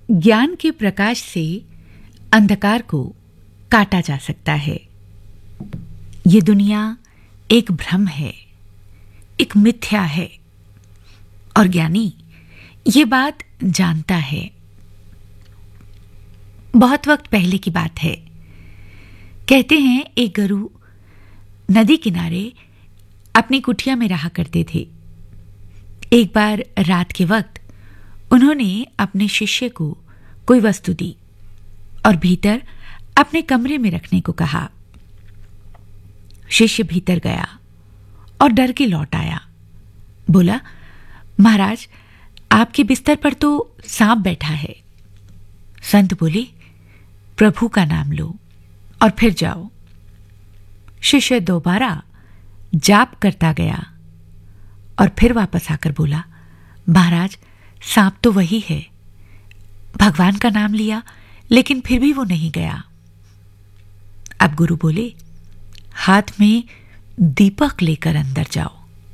ज्ञान के प्रकाश से अंधकार को काटा जा सकता है। ये दुनिया एक भ्रम है, एक मिथ्या है, और ज्ञानी ये बात जानता है। बहुत वक्त पहले की बात है। कहते हैं एक गुरु नदी किनारे अपनी कुटिया में रहा करते थे। एक बार रात के वक्त उन्होंने अपने शिष्य को कोई वस्तु दी और भीतर अपने कमरे में रखने को कहा। शिष्य भीतर गया और डर के लौट आया। बोला, महाराज, आपके बिस्तर पर तो सांप बैठा है। संत बोले, प्रभु का नाम लो और फिर जाओ। शिष्य दोबारा जाप करता गया और फिर वापस आकर बोला, महाराज, सांप तो वही है। भगवान का नाम लिया लेकिन फिर भी वो नहीं गया। अब गुरु बोले, हाथ में दीपक लेकर अंदर जाओ।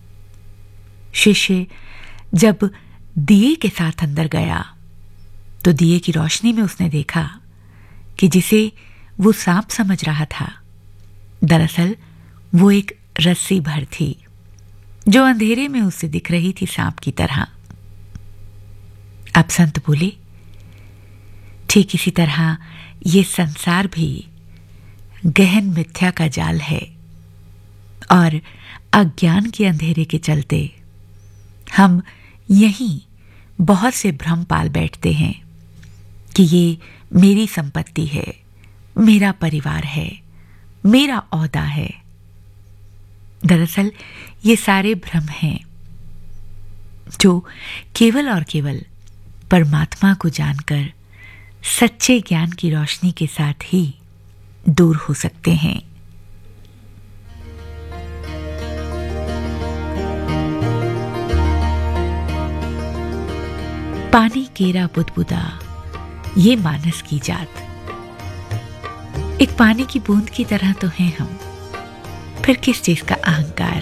शिष्य जब दिए के साथ अंदर गया तो दिए की रोशनी में उसने देखा कि जिसे वो सांप समझ रहा था, दरअसल वो एक रस्सी भर थी जो अंधेरे में उसे दिख रही थी सांप की तरह। अब संत बोले, ठीक इसी तरह ये संसार भी गहन मिथ्या का जाल है और अज्ञान के अंधेरे के चलते हम यहीं बहुत से भ्रम पाल बैठते हैं कि ये मेरी संपत्ति है, मेरा परिवार है, मेरा ओहदा है। दरअसल ये सारे भ्रम हैं जो केवल और केवल परमात्मा को जानकर सच्चे ज्ञान की रोशनी के साथ ही दूर हो सकते हैं। पानी केरा बुदबुदा ये मानस की जात। एक पानी की बूंद की तरह तो हैं हम, फिर किस चीज का अहंकार।